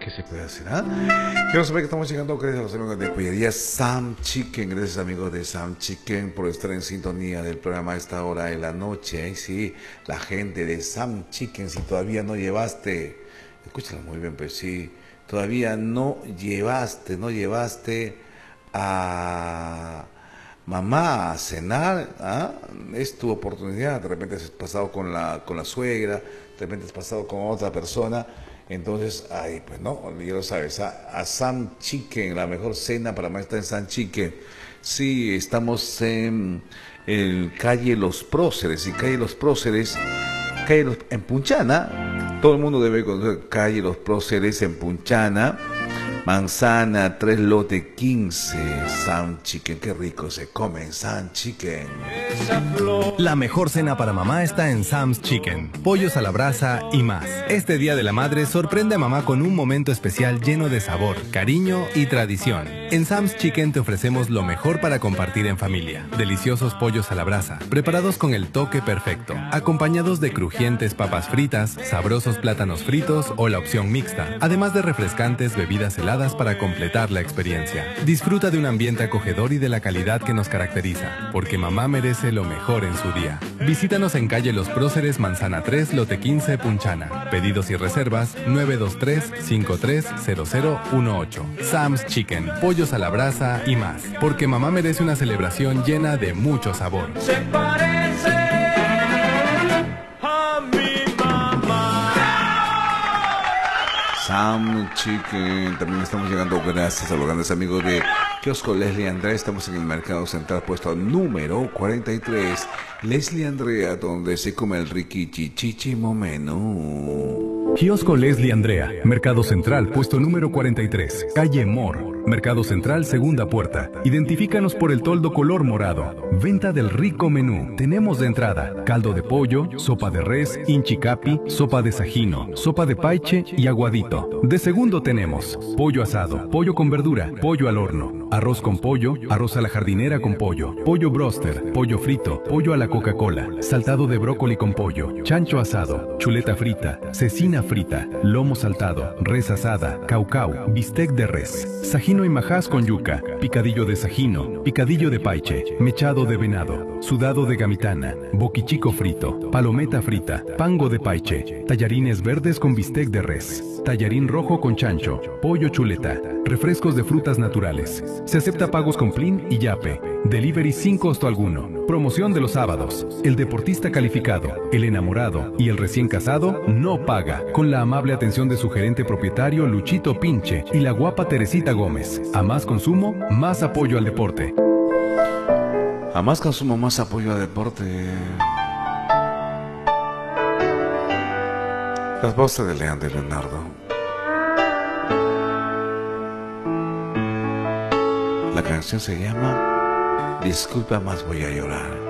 ¿Qué se puede hacer? Quiero saber que estamos llegando gracias a los amigos de Pollería Sam Chicken. Gracias amigos de Sam Chicken por estar en sintonía del programa a esta hora de la noche. Sí, la gente de Sam Chicken, si todavía no llevaste, escúchalo muy bien, pues sí, todavía no llevaste a mamá a cenar, es tu oportunidad. De repente has pasado con la suegra, de repente has pasado con otra persona. Entonces, ahí pues no, ya lo sabes, a Sam Chicken, la mejor cena para más está en Sam Chicken. Sí, estamos en el calle Los Próceres, y calle Los Próceres, en Punchana, todo el mundo debe conocer calle Los Próceres en Punchana, Manzana 3 lote 15, Sam Chicken, qué rico se come en Sam Chicken. La mejor cena para mamá está en Sam's Chicken, pollos a la brasa y más. Este Día de la Madre sorprende a mamá con un momento especial lleno de sabor, cariño y tradición. En Sam's Chicken te ofrecemos lo mejor para compartir en familia. Deliciosos pollos a la brasa, preparados con el toque perfecto, acompañados de crujientes papas fritas, sabrosos plátanos fritos o la opción mixta, además de refrescantes bebidas heladas para completar la experiencia. Disfruta de un ambiente acogedor y de la calidad que nos caracteriza, porque mamá merece lo mejor en su día. Visítanos en calle Los Próceres, Manzana 3, lote 15, Punchana. Pedidos y reservas 923-530018. Sam's Chicken, pollos a la brasa y más, porque mamá merece una celebración llena de mucho sabor. Se parece a mi mamá. Sam Chicken, también estamos llegando gracias a los grandes amigos de Kiosco Leslie Andrea. Estamos en el Mercado Central, puesto número 43. Leslie Andrea, donde se come el riquichichichimo menú. Kiosco Leslie Andrea, Mercado Central, puesto número 43, calle Mor. Mercado Central, segunda puerta. Identifícanos por el toldo color morado. Venta del rico menú. Tenemos de entrada caldo de pollo, sopa de res, inchicapi, sopa de sajino, sopa de paiche y aguadito. De segundo tenemos pollo asado, pollo con verdura, pollo al horno, arroz con pollo, arroz a la jardinera con pollo, pollo broster, pollo frito, pollo a la Coca-Cola, saltado de brócoli con pollo, chancho asado, chuleta frita, cecina frita, lomo saltado, res asada, caucau, bistec de res, sajino y majás con yuca, picadillo de sajino, picadillo de paiche, mechado de venado, sudado de gamitana, boquichico frito, palometa frita, pango de paiche, tallarines verdes con bistec de res, tallarín rojo con chancho, pollo chuleta, refrescos de frutas naturales. Se acepta pagos con Plin y Yape. Delivery sin costo alguno. Promoción de los sábados. El deportista calificado, el enamorado y el recién casado no paga. Con la amable atención de su gerente propietario Luchito Pinche y la guapa Teresita Gómez. A más consumo, más apoyo al deporte. A más consumo, más apoyo al deporte. Las voces de Leonardo. La canción se llama Disculpa, más voy a llorar.